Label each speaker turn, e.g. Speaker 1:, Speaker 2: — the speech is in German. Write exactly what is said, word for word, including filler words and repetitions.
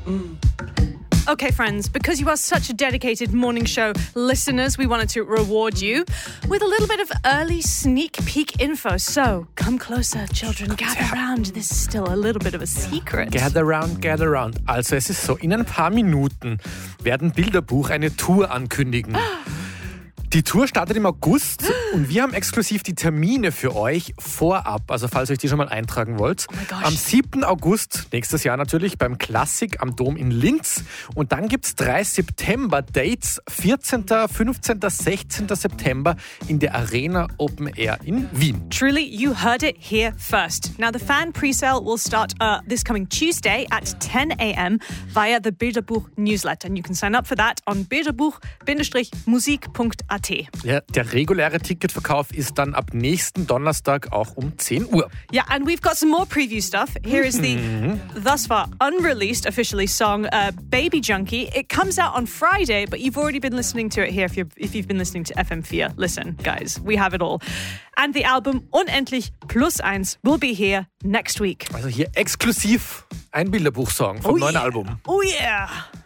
Speaker 1: Okay, friends, because you are such a dedicated morning show listeners, we wanted to reward you with a little bit of early sneak peek info. So, come closer, children, gather round. This is still a little bit of a secret.
Speaker 2: Gather round, gather round. Also, es ist so, in ein paar Minuten werden Bilderbuch eine Tour ankündigen. Die Tour startet im August und wir haben exklusiv die Termine für euch vorab, also falls ihr euch die schon mal eintragen wollt.
Speaker 1: Oh my gosh.
Speaker 2: Am siebten August, nächstes Jahr natürlich, beim Klassik am Dom in Linz. Und dann gibt es drei September-Dates, vierzehnten, fünfzehnten, sechzehnten September in der Arena Open Air in Wien.
Speaker 1: Truly, you heard it here first. Now, the fan pre-sale will start uh, this coming Tuesday at ten a.m. via the Bilderbuch newsletter. And you can sign up for that on bilderbuch Bindestrich musik Punkt a t.
Speaker 2: Ja, der reguläre Ticketverkauf ist dann ab nächsten Donnerstag auch um zehn Uhr.
Speaker 1: Yeah, and we've got some more preview stuff. Here is the thus far unreleased officially song uh, Baby Junkie. It comes out on Friday, but you've already been listening to it here if, you're, if you've been listening to F M vier. Listen, guys, we have it all. And the album Unendlich Plus Eins will be here next week.
Speaker 2: Also hier exklusiv ein Bilderbuch-Song vom
Speaker 1: Oh
Speaker 2: neuen
Speaker 1: yeah.
Speaker 2: Album.
Speaker 1: Oh yeah!